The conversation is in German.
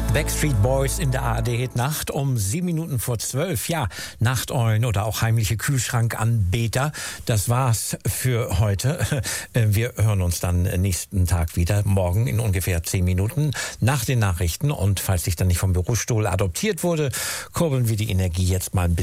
Backstreet Boys in der ARD-Hit-Nacht um 7 Minuten vor 12. Ja, Nachteulen oder auch heimliche Kühlschrankanbeter. Das war's für heute. Wir hören uns dann nächsten Tag wieder, morgen in ungefähr 10 Minuten nach den Nachrichten. Und falls ich dann nicht vom Bürostuhl adoptiert wurde, kurbeln wir die Energie jetzt mal ein bisschen